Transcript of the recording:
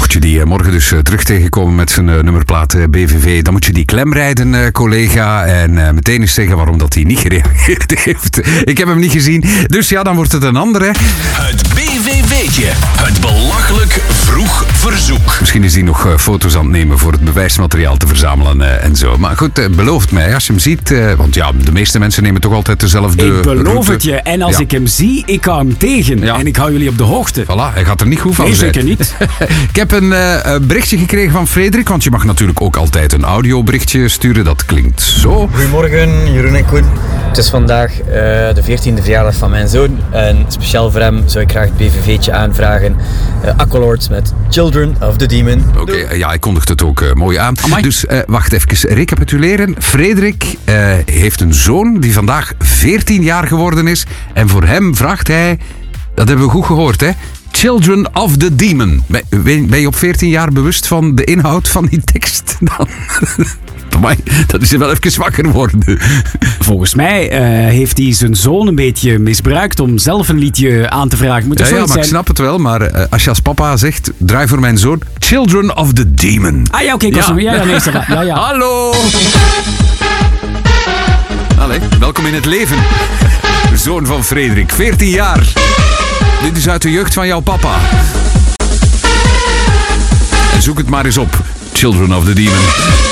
mocht je die morgen dus terug tegenkomen met zijn nummerplaat BVV, dan moet je die klemrijden, collega. En meteen eens zeggen waarom dat hij niet gereageerd heeft. Ik heb hem niet gezien. Dus ja, dan wordt het een andere. Het BVV'tje. Het belachelijk vroeg verzoek. Misschien is hij nog foto's aan het nemen voor het bewijsmateriaal te verzamelen en zo. Maar goed, belooft mij als je hem ziet. Want ja, de meeste mensen nemen toch altijd dezelfde Ik beloof route. het je. En als ik hem zie, ik hou hem tegen. Ja. En ik hou jullie op de hoogte. Voilà, hij gaat er niet goed van Nee, zijn. zeker niet. Ik heb een berichtje gekregen van Frederik, want je mag natuurlijk ook altijd een audioberichtje sturen. Dat klinkt zo. Goedemorgen, Jeroen en Koen. Het is vandaag de 14e verjaardag van mijn zoon. En speciaal voor hem zou ik graag het BVV'tje aanvragen. Aqualords met Children of the Demon. Oké, ja, ik kondigde het ook mooi aan. Amai. Dus wacht even, recapituleren. Frederik heeft een zoon die vandaag 14 jaar geworden is. En voor hem vraagt hij, dat hebben we goed gehoord, hè? Children of the Demon. Ben je op 14 jaar bewust van de inhoud van die tekst dan? Amai, dat is wel even wakker worden. Volgens mij heeft hij zijn zoon een beetje misbruikt om zelf een liedje aan te vragen. Moet er Ja, zoiets maar ik zijn? snap het wel. Maar als je als papa zegt, draai voor mijn zoon Children of the Demon. Ah ja, oké. Nee, ça va. Ja. Hallo! Allee, welkom in het leven. Zoon van Frederik, 14 jaar. Dit is uit de jeugd van jouw papa. En zoek het maar eens op. Children of the Demon.